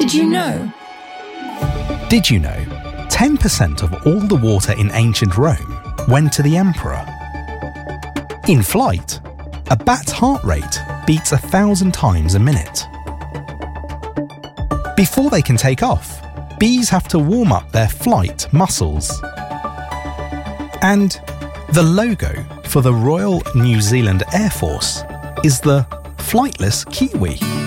Did you know? Did you know 10% of all the water in ancient Rome went to the emperor? In flight, a bat's heart rate beats 1,000 times a minute. Before they can take off, bees have to warm up their flight muscles. And the logo for the Royal New Zealand Air Force is the flightless kiwi.